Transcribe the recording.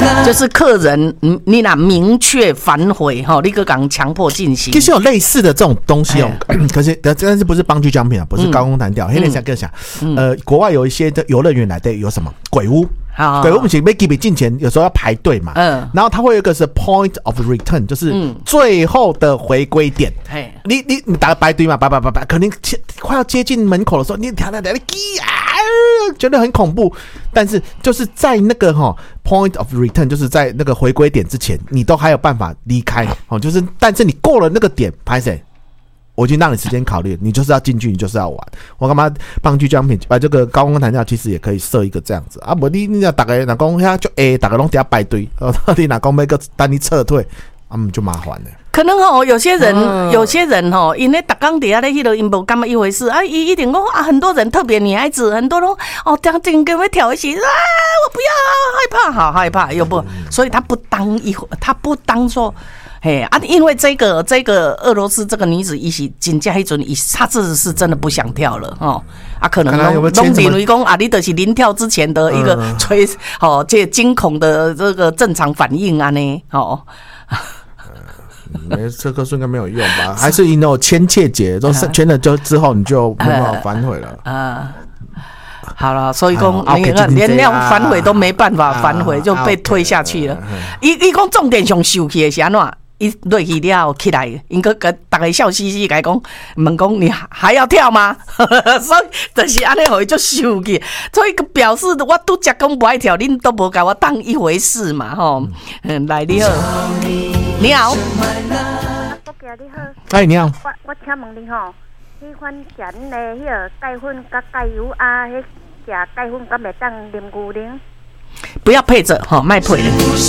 就是客人你若明确反悔哈，你个讲强迫进行。 其实有类似的这种东西哦，可是但是不是帮助奖品啊，不是高空弹跳，黑人想更想，国外有一些的游乐园来的有什么鬼屋。对，我们请 Maggie 进前有时候要排队嘛，然后它会有一个是 point of return， 就是最后的回归点。你打排队嘛，排，可能快要接近门口的时候，你跳觉得很恐怖，但是就是在那个point of return， 就是在那个回归点之前，你都还有办法离开就是但是你过了那个点，拍谁？我已经让你时间考虑，你就是要进去，你就是要玩。我干嘛帮剧奖品把这个高空弹跳其实也可以设一个这样子啊？不，你要大家哪讲遐就大家拢底下排队，你哪讲要个等你撤退，就麻烦了。 可能有些人因为大刚底下的迄个因无干嘛一回事啊，一定讲很多人特别女孩子，很多人当真跟我跳一起我不要，害怕，好害怕，又不，所以他不当说。因为这个俄罗斯这个女子，伊是真正迄阵，她是真的不想跳了可能拢认为讲你就是临跳之前的一个这惊恐的这个正常反应呢这个应该没有用吧？还是你有签切结，都签了之后你就没办法反悔了好了，所以讲连那样反悔都没办法反悔，就被推下去了。伊讲重点上受气的是安怎？一落去了起来，应该跟大家笑嘻嘻，甲伊讲，问讲你还要跳吗？所以就是安尼，互伊就生气，所以表示我拄则讲不爱跳，恁都无甲我当一回事嘛，来你好，你好， 你好， 哎你好， 我请问你迄款食恁的迄个钙粉甲钙油迄食钙粉敢会当啉牛奶？ 不要配着，卖配的。